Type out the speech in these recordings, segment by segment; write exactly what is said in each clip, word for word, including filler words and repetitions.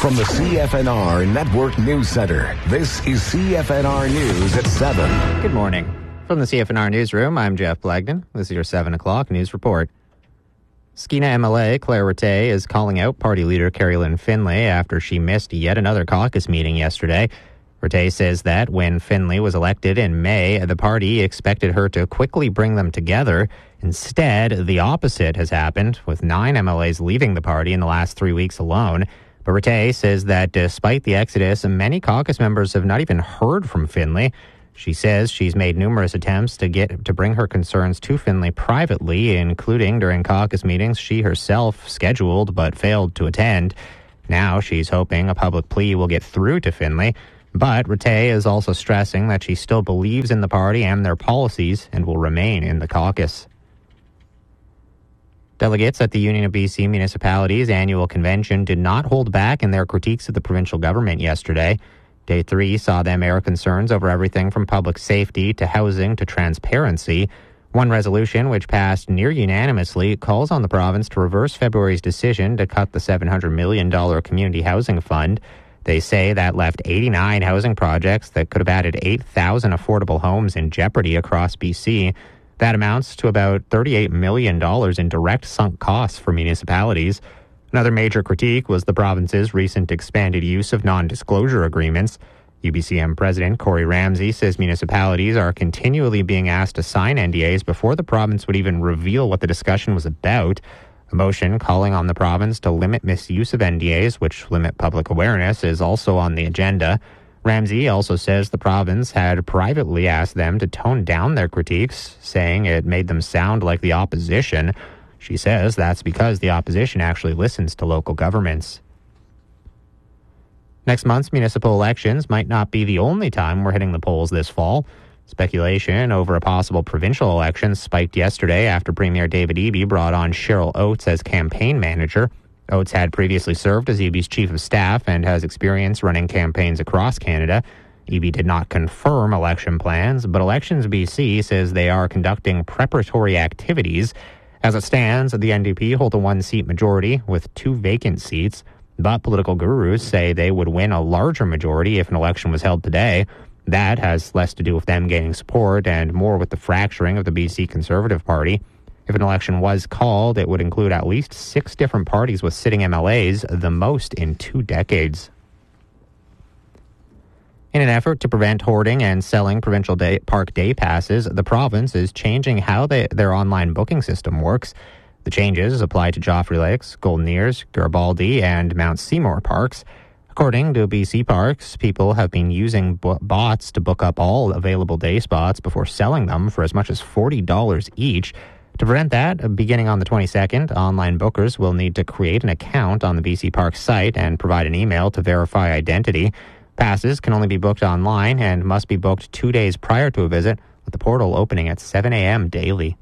From the C F N R Network News Center, this is C F N R News at seven. Good morning. From the C F N R Newsroom, I'm Jeff Blagden. This is your seven o'clock news report. Skeena M L A Claire Rattay is calling out party leader Carrie Lynn Finlay after she missed yet another caucus meeting yesterday. Rattay says that when Finlay was elected in May, the party expected her to quickly bring them together. Instead, the opposite has happened, with nine M L As leaving the party in the last three weeks alone. But Rattay says that despite the exodus, many caucus members have not even heard from Finlay. She says she's made numerous attempts to get to bring her concerns to Finlay privately, including during caucus meetings she herself scheduled but failed to attend. Now she's hoping a public plea will get through to Finlay. But Rattay is also stressing that she still believes in the party and their policies and will remain in the caucus. Delegates at the Union of B C Municipalities annual convention did not hold back in their critiques of the provincial government yesterday. Day three saw them air concerns over everything from public safety to housing to transparency. One resolution, which passed near unanimously, calls on the province to reverse February's decision to cut the seven hundred million dollars community housing fund. They say that left eighty-nine housing projects that could have added eight thousand affordable homes in jeopardy across B C. That amounts to about thirty-eight million dollars in direct sunk costs for municipalities. Another major critique was the province's recent expanded use of non-disclosure agreements. U B C M President Corey Ramsey says municipalities are continually being asked to sign N D As before the province would even reveal what the discussion was about. A motion calling on the province to limit misuse of N D As, which limit public awareness, is also on the agenda. Ramsey also says the province had privately asked them to tone down their critiques, saying it made them sound like the opposition. She says that's because the opposition actually listens to local governments. Next month's municipal elections might not be the only time we're hitting the polls this fall. Speculation over a possible provincial election spiked yesterday after Premier David Eby brought on Cheryl Oates as campaign manager. Oates had previously served as Eby's chief of staff and has experience running campaigns across Canada. Eby did not confirm election plans, but Elections B C says they are conducting preparatory activities. As it stands, the N D P hold a one-seat majority with two vacant seats, but political gurus say they would win a larger majority if an election was held today. That has less to do with them gaining support and more with the fracturing of the B C Conservative Party. If an election was called, it would include at least six different parties with sitting M L As, the most in two decades. In an effort to prevent hoarding and selling provincial day, park day passes, the province is changing how they, their online booking system works. The changes apply to Joffrey Lakes, Golden Ears, Garibaldi, and Mount Seymour parks. According to B C Parks, people have been using b- bots to book up all available day spots before selling them for as much as forty dollars each. To prevent that, beginning on the twenty-second, online bookers will need to create an account on the B C Parks site and provide an email to verify identity. Passes can only be booked online and must be booked two days prior to a visit, with the portal opening at seven a.m. daily.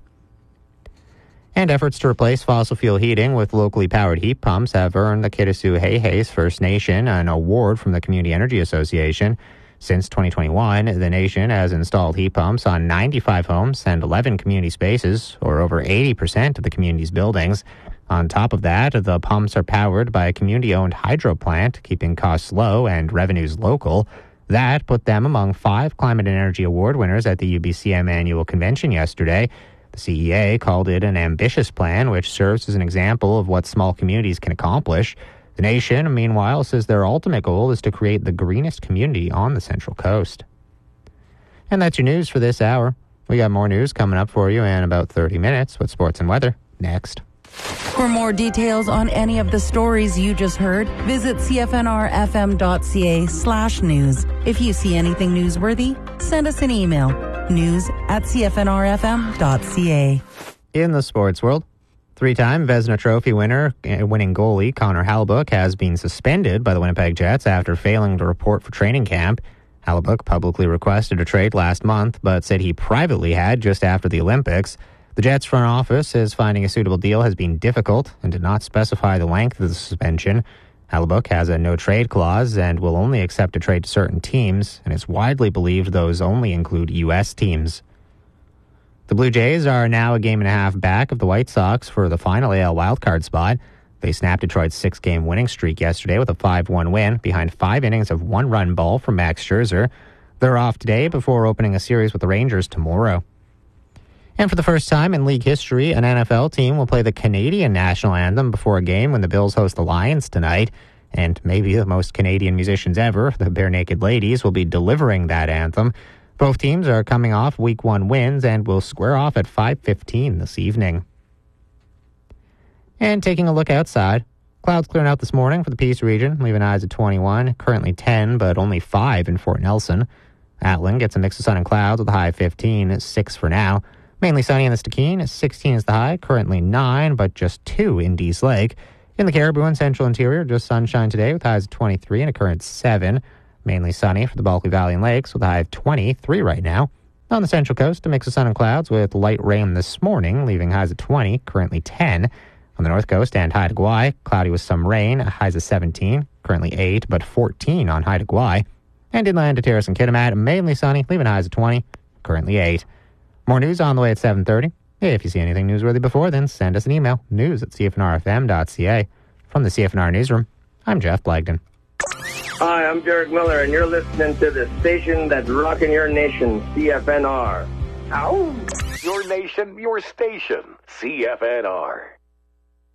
And efforts to replace fossil fuel heating with locally powered heat pumps have earned the Kitasoo Hay-Hays First Nation an award from the Community Energy Association. Since twenty twenty-one, the nation has installed heat pumps on ninety-five homes and eleven community spaces, or over eighty percent of the community's buildings. On top of that, the pumps are powered by a community-owned hydro plant, keeping costs low and revenues local. That put them among five Climate and Energy Award winners at the U B C M annual convention yesterday. The C E A called it an ambitious plan, which serves as an example of what small communities can accomplish. The nation, meanwhile, says their ultimate goal is to create the greenest community on the Central Coast. And that's your news for this hour. We got more news coming up for you in about thirty minutes with sports and weather next. For more details on any of the stories you just heard, visit cfnrfm.ca slash news. If you see anything newsworthy, send us an email, news at cfnrfm.ca. In the sports world, three-time Vezina Trophy winner, winning goalie Connor Hellebuyck has been suspended by the Winnipeg Jets after failing to report for training camp. Hellebuyck publicly requested a trade last month, but said he privately had just after the Olympics. The Jets front office says finding a suitable deal has been difficult and did not specify the length of the suspension. Hellebuyck has a no-trade clause and will only accept a trade to certain teams, and it's widely believed those only include U S teams. The Blue Jays are now a game and a half back of the White Sox for the final A L wildcard spot. They snapped Detroit's six-game winning streak yesterday with a five one win behind five innings of one-run ball from Max Scherzer. They're off today before opening a series with the Rangers tomorrow. And for the first time in league history, an N F L team will play the Canadian national anthem before a game when the Bills host the Lions tonight. And maybe the most Canadian musicians ever, the Bare Naked Ladies, will be delivering that anthem. Both teams are coming off week one wins and will square off at five fifteen this evening. And taking a look outside, clouds clearing out this morning for the Peace region, leaving highs at twenty-one, currently ten, but only five in Fort Nelson. Atlin gets a mix of sun and clouds with a high of fifteen, six for now. Mainly sunny in the Stikine, sixteen is the high, currently nine, but just two in Dease Lake. In the Caribou and Central Interior, just sunshine today with highs of twenty-three and a current seven. Mainly sunny for the Bulkley Valley and Lakes with a high of twenty-three right now. On the Central Coast, a mix of sun and clouds with light rain this morning, leaving highs of twenty, currently ten. On the North Coast and Haida Gwaii, cloudy with some rain, highs of seventeen, currently eight, but fourteen on Haida Gwaii. And inland to Terrace and Kitimat, mainly sunny, leaving highs of twenty, currently eight. More news on the way at seven thirty. If you see anything newsworthy before then, send us an email, news at c f n r f m dot c a. From the C F N R Newsroom, I'm Jeff Blagden. Hi, I'm Derek Miller, and you're listening to the station that's rocking your nation, C F N R. Ow! Your nation, your station, C F N R.